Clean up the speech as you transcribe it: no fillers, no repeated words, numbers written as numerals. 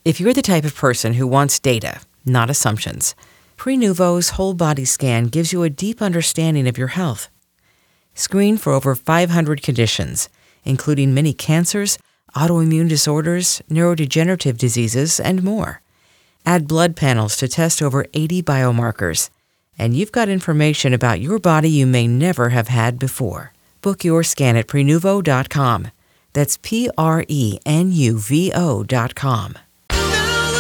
If you're the type of person who wants data, not assumptions, Prenuvo's whole body scan gives you a deep understanding of your health. Screen for over 500 conditions, including many cancers, autoimmune disorders, neurodegenerative diseases, and more. Add blood panels to test over 80 biomarkers, and you've got information about your body you may never have had before. Book your scan at Prenuvo.com. That's Prenuvo.com.